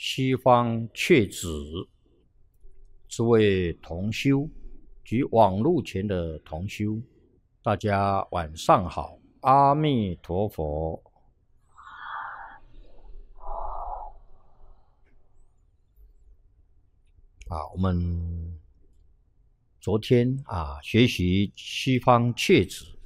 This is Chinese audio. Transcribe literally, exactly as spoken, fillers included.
西方雀子，诸位同修及网络前的同修，大家晚上好，阿弥陀佛。啊，我们昨天啊学习西方雀子